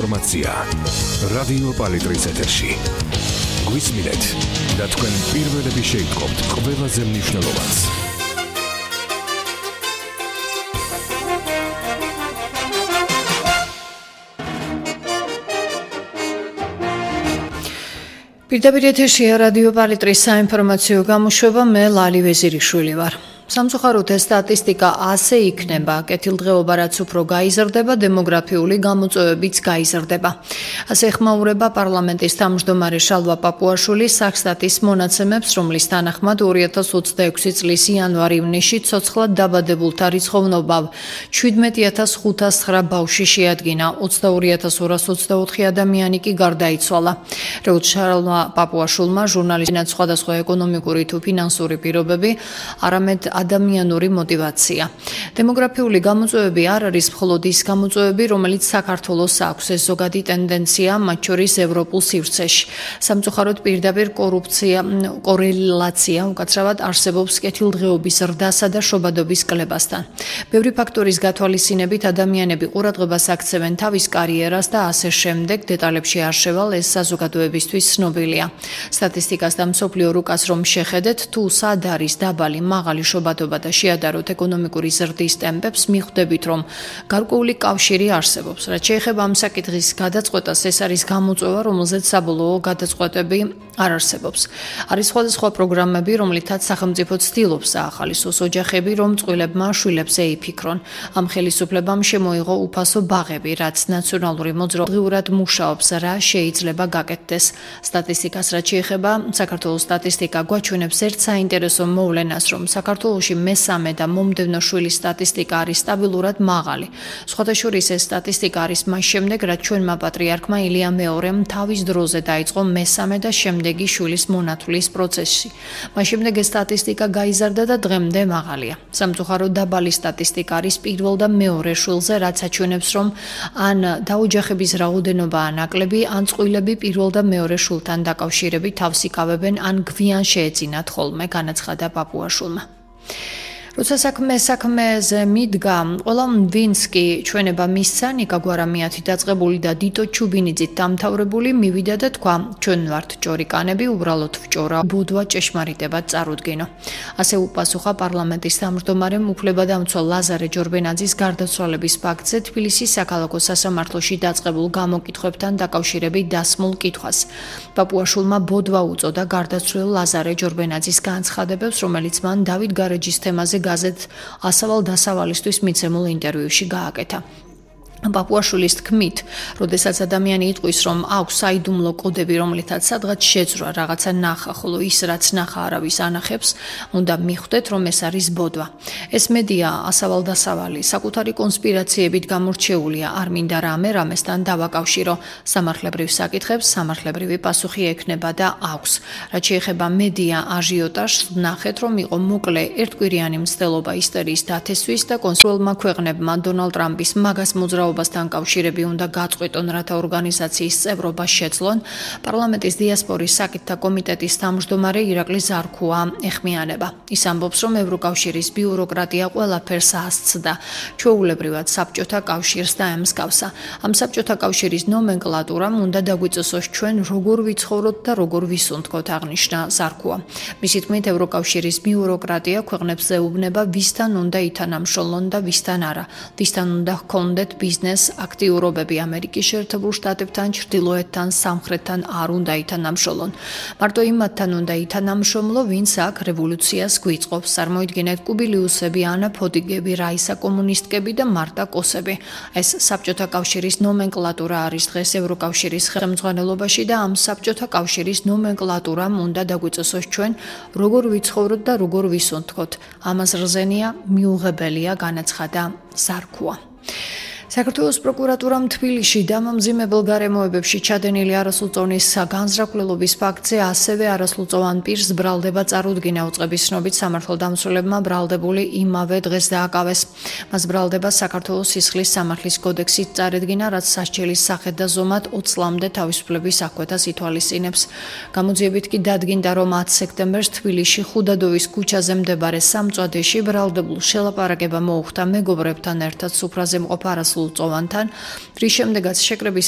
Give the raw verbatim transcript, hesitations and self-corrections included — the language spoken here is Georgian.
ინფორმაცია რადიო პალიტრის ეთერში. გვისმინეთ და თქვენ პირველები შეიტყობთ ყველაზე მნიშვნელოვანს. პირდაპირ ეთერშია რადიო პალიტრის საინფორმაციო გამოშვება, მე ლალი ვეზირიშვილი ვარ. სამწუხაროდ ეს სტატისტიკა ასე იქნება, კეთილდღეობა რაც უფრო გაიზრდება, დემოგრაფიული გამოწვევებიც გაიზრდება. ასე ეხმაურება პარლამენტის თავმჯდომარე შალვა პაპუაშვილი სახსტატის მონაცემებს, რომლის თანახმად ორი ათას ოცდაექვსი წლის იანვარ-ივნისში ცოცხლად დაბადებულთა რიცხოვნობა შვიდმეტი ათას ხუთას ცხრა ბავშვი შეადგინა, ოცდაორი ათას ორას ოცდაოთხი ადამიანი კი გარდაიცვალა. როგორც შალვა პაპუაშვილმა ჟურნალისტებთან სხვადასხვა ეკონომიკური თუ ფინანსური პირობები, არამედ ადამიანური мотивация. Демографიული გამოწვევები არ არის მხოლოდ ის გამოწვევები, რომელიც საქართველოს აქვს, ეს ზოგადი ტენდენცია, მათ შორის ევროპულ სივრცეში. სამწუხაროდ პირდაპირ კორუფცია, კორელაცია უკაცრავად არსებობს კეთილდღეობის ზრდასა და შობადობის კლებასთან. ბევრი ფაქტორის გათვალისწინებით ადამიანები ყურადღებას აქცევენ თავის კარიერას და ასე შემდეგ, დეტალებში არ შევალ, ეს საზოგადოებისთვის ცნობილია. სტატისტიკას და მსოფლიო რუკას რომ შეხედეთ, თუ სად არის დაბალი, მაღალი შობადობა და შეადაროთ ეკონომიკური ზრდის ტემპებს, მიხვდებით, რომ გარკვეული კავშირი არსებობს. რაც შეეხება ამ საკითხის გადაწყვეტას, ეს არის გამოწვევა, რომელზეც საბოლოო გადაწყვეტები არ არსებობს. არის სხვადასხვა პროგრამები, რომლითაც სახელმწიფო ცდილობს აახალისოს ოჯახები, რომ წყვილებმა შვილებს ეიფიქრონ. ამ ხელისუფლებამ შემოიღო უფასო ბაღები, რაც ნაციონალური მოძრაობად მუშაობს, რა შეიძლება გაკეთდეს. სტატისტიკას რაც შეეხება, საქართველოს სტატისტიკა გვაჩვენებს ერთ საინტერესო მოვლენას, რომ საქართველოში მესამე და მომდევნო შვილის სტატისტიკა არის სტაბილურად მაღალი. სხვათა შორის ეს სტატისტიკა არის მას შემდეგ, რაც ჩვენმა პატრიარქმა ილია მეორემ თავის დროზე დაიწყო მესამე და შემდეგი შვილის მონათვლის პროცესი. მას შემდეგ ეს სტატისტიკა გაიზარდა და დღემდე მაღალია. სამწუხაროდ დაბალი სტატისტიკა არის პირველ და მეორე შვილზე, რაც აჩვენებს, რომ ან დაოჯახების რაოდენობაა ნაკლები, ან წყვილები პირველ და მეორე შვილთან დაკავშირებით თავს იკავებენ, ან გვიან შეეძინათ ხოლმე, განაცხადა პაპუაშვილმა. როცა საქმე საქმეზე მიდგა, ყველა ვინც კი ჩვენება მისცა, ნიკა გვარამიათი დაწყებული და დიტო ჩუბინიძით დამთავრებული, მივიდა და თქვა, ჩვენ ვართ ჭორიკანები, უბრალოდ ვჭორა, ბოდვა ჭეშმარიტებად წარუდგინო. ასე უპასუხა პარლამენტის თავმჯდომარემ უფლებადამცველ ლაზარე ჯორბენაძის გარდაცვალების ფაქტზე თბილისის საქალაქო სასამართლოში დაწყებულ გამოკითხვებთან დაკავშირებით დასმულ კითხვას. პაპუაშვილმა ბოდვა უწოდა გარდაცვლილ ლაზარე ჯორბენაძის განცხადებებს, რომელიც მან დავით გარეჯის თემაზე გაზეთ ასავალ დასავალისთვის მიცემულ ინტერვიუში გააკეთა. პაპუაშვილის თქმით, როდესაც ადამიანი იტყვის, რომ აქვს საიდუმლო კოდები, რომლითაც სადღაც შეძრა რაღაცა ნახა, ხოლო ის რაც ნახა არავის ანახებს, უნდა მიხვდეთ, რომ ეს არის ბოდვა. ეს მედია ასავალ დასავალი, საკუთარი კონსპირაციებით გამორჩეულია, არ მინდა რამე რამესთან დავაკავშირო. სამართლებრივ საკითხებს სამართლებრივი პასუხი ექნება და აქვს. რაც შეეხება მედია აჟიოტაჟს, ნახეთ, რომ იყო მოკლე ერთკვირიანი მცდელობა ისტერიის დათესვის და კონსულმა ქვეყნებმა დონალდ ტრამპის მაგას მოძრაობა თან კავშირები უნდა გაწყვეტონ, რათა ორგანიზაციის წევრობა შეძლონ. პარლამენტის დიასპორის საკითხთა კომიტეტის თავმჯდომარე ირაკლი ზარქუა ეხმიანება. ის ამბობს, რომ ევროკავშირის ბიუროკრატია ყველაფერს ასცდა, ჩვეულებრივად საბჭოთა კავშირს დაემსგავსა. ამ საბჭოთა კავშირის ნომენკლატურამ უნდა დაგვიწესოს ჩვენ როგორ ვიცხოვროთ და როგორ ვისუნთქოთ, აღნიშნა ზარქუა. მისი თქმით, ევროკავშირის ბიუროკრატია ქვეყნებს ეუბნება, ვისთან უნდა ითანამშრომლონ და ვისთან არა, ვისთან უნდა ჰქონდეთ ბიზნეს აქტიურობები ამერიკის შეერთებულ შტატებთან, ჩრდილოეთთან, სამხრეთთან არ უნდა ითანამშრომლონ. მარტო იმათთან უნდა ითანამშრომლო, ვინც აქ რევოლუციას გვიწყობს. წარმოიდგინეთ კუბილიუსები, ანა ფოდგები, რაისა კომუნისტკები და მარტა კოსები. ეს საბჭოთა კავშირის ნომენკლატურა არის დღეს ევროკავშირის ხელმძღვანელობაში და ამ საბჭოთა კავშირის ნომენკლატურამ უნდა დაგვიწესოს ჩვენ როგორ ვიცხოვროთ და როგორ ვისუნთქოთ. ამას რზენია მიუღებელია, განაცხადა ზარქუა. საქართველოს პროკურატურამ თბილისში დამამძიმებელ გარემოებებში ჩადენილი არასრულწლოვნის განზრახველობის ფაქტზე ასევე არასრულწლოვან პირს ბრალდება წარუდგინა. უწყების ცნობით სამართალდამცველებმა ბრალდებული იმავე დღეს დააკავეს. მას ბრალდება საქართველოს სისხლის სამართლის კოდექსით წარედგინა, რაც სასჯელის სახედ და ზომად ოცი წლამდე თავისუფლების აღკვეთას ითვალისწინებს. გამოძიებით კი დადგინდა, რომ ათი სექტემბერს თბილისში ხუდადოვის ქუჩაზე მდებარე სამწვადეში ბრალდებულ შელაპარაკება მოუხდა მეგობრებთან ერთად სუფრაზე მყოფ არასრულწლოვანთან, რის შემდეგაც შეკრების